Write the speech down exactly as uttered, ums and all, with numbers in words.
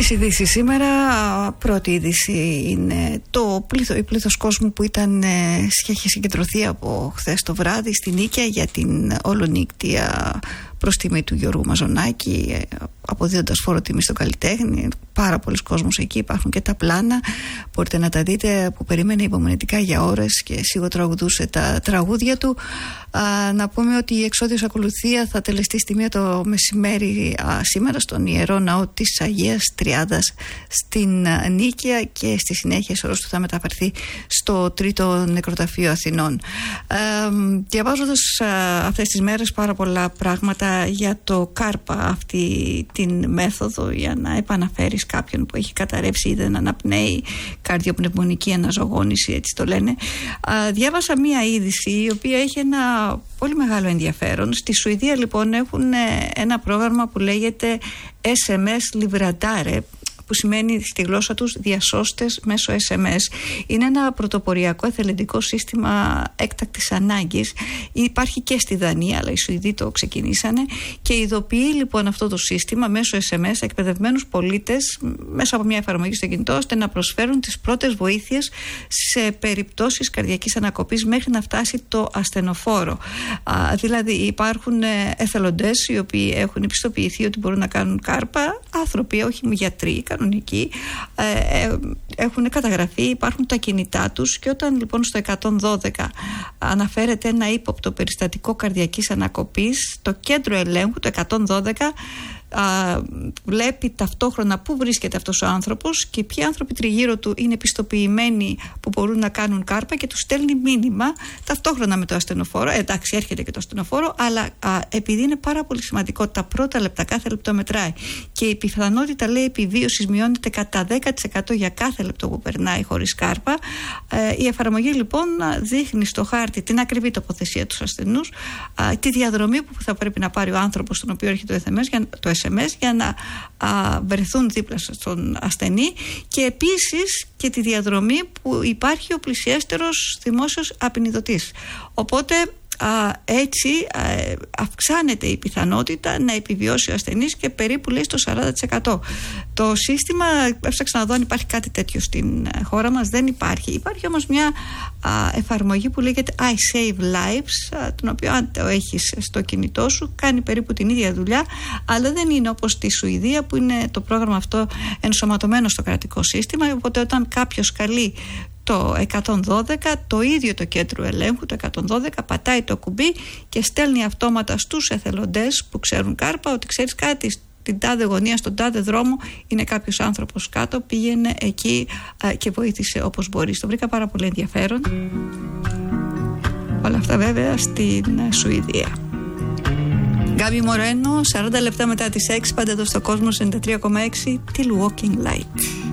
Στις ειδήσεις σήμερα, πρώτη είδηση είναι το πλήθο, η πλήθος κόσμου που ήταν, είχε συγκεντρωθεί από χθες το βράδυ στη Νίκαια για την ολονύκτια προς τιμή του Γιώργου Μαζονάκη, αποδίδοντας φόρο τιμή στον καλλιτέχνη. Πάρα πολλοί κόσμος εκεί, υπάρχουν και τα πλάνα, μπορείτε να τα δείτε, που περίμενε υπομονετικά για ώρες και σίγουρα τραγουδούσε τα τραγούδια του. Α, να πούμε ότι η εξώδιος ακολουθία θα τελεστεί στη μία το μεσημέρι α, σήμερα στον Ιερό Ναό της Αγίας Τριάδας στην α, Νίκαια, και στη συνέχεια η ώρας του θα μεταφερθεί στο τρίτο νεκροταφείο Αθηνών. Ε, διαβάζοντας α, αυτές τις μέρες πάρα πολλά πράγματα για το ΚΑΡΠΑ, αυτή την μέθοδο για να επαναφέρεις κάποιον που έχει καταρρεύσει ή δεν αναπνέει, καρδιοπνευμονική αναζωογόνηση, έτσι το λένε. Α, διάβασα μία είδηση η οποία έχει ένα πολύ μεγάλο ενδιαφέρον. Στη Σουηδία λοιπόν έχουν ένα πρόγραμμα που λέγεται ες εμ ες Livradare, που σημαίνει στη γλώσσα τους διασώστες μέσω ες εμ ες. Είναι ένα πρωτοποριακό εθελοντικό σύστημα έκτακτης ανάγκης. Υπάρχει και στη Δανία, αλλά οι Σουηδοί το ξεκινήσανε, και ειδοποιεί λοιπόν αυτό το σύστημα μέσω ες εμ ες εκπαιδευμένους πολίτες μέσα από μια εφαρμογή στο κινητό, ώστε να προσφέρουν τις πρώτες βοήθειες σε περιπτώσεις καρδιακής ανακοπής μέχρι να φτάσει το ασθενοφόρο. Α, δηλαδή υπάρχουν εθελοντές οι οποίοι έχουν επιστοποιηθεί ότι μπορούν να κάνουν κάρπα, άνθρωποι, όχι γιατροί, κανονικοί, ε, ε, έχουν καταγραφεί, υπάρχουν τα κινητά τους, και όταν λοιπόν στο εκατόν δώδεκα αναφέρεται ένα ύποπτο περιστατικό καρδιακής ανακοπής, το κέντρο ελέγχου, το εκατόν δώδεκα, Α, βλέπει ταυτόχρονα πού βρίσκεται αυτός ο άνθρωπος και ποιοι άνθρωποι τριγύρω του είναι επιστοποιημένοι που μπορούν να κάνουν κάρπα, και του στέλνει μήνυμα ταυτόχρονα με το ασθενοφόρο. Ε, εντάξει, έρχεται και το ασθενοφόρο, αλλά α, επειδή είναι πάρα πολύ σημαντικό, τα πρώτα λεπτά, κάθε λεπτό μετράει, και η πιθανότητα, λέει, επιβίωσης μειώνεται κατά δέκα τοις εκατό για κάθε λεπτό που περνάει χωρίς κάρπα. Ε, η εφαρμογή λοιπόν δείχνει στο χάρτη την ακριβή τοποθεσία του ασθενούς, α, τη διαδρομή που θα πρέπει να πάρει ο άνθρωπος στον οποίο έρχεται το ες εμ ες, για, το ες εμ ες για να α, βρεθούν δίπλα στον ασθενή, και επίσης και τη διαδρομή που υπάρχει ο πλησιέστερος δημόσιος απεινιδωτής. Οπότε α, έτσι α, αυξάνεται η πιθανότητα να επιβιώσει ο ασθενής, και περίπου, λέει, στο σαράντα τοις εκατό. Το σύστημα, έψαξα να δω αν υπάρχει κάτι τέτοιο στην χώρα μας, δεν υπάρχει. Υπάρχει όμως μια α, εφαρμογή που λέγεται I Save Lives, α, τον οποίο αν το έχεις στο κινητό σου κάνει περίπου την ίδια δουλειά, αλλά δεν είναι όπως στη Σουηδία, που είναι το πρόγραμμα αυτό ενσωματωμένο στο κρατικό σύστημα. Οπότε όταν κάποιος καλεί το εκατόν δώδεκα, το ίδιο το κέντρο ελέγχου, το εκατόν δώδεκα, πατάει το κουμπί και στέλνει αυτόματα στους εθελοντές που ξέρουν κάρπα ότι, ξέρεις κάτι, στην τάδε γωνία, στον τάδε δρόμο είναι κάποιος άνθρωπος κάτω, πήγαινε εκεί α, και βοήθησε όπως μπορείς. Το βρήκα πάρα πολύ ενδιαφέρον. Όλα αυτά βέβαια στην Σουηδία. Γκάμπι Μορένο, σαράντα λεπτά μετά τις έξι, πάντα εδώ στο Κόσμος ενενήντα τρία κόμμα έξι, Till Walking Light.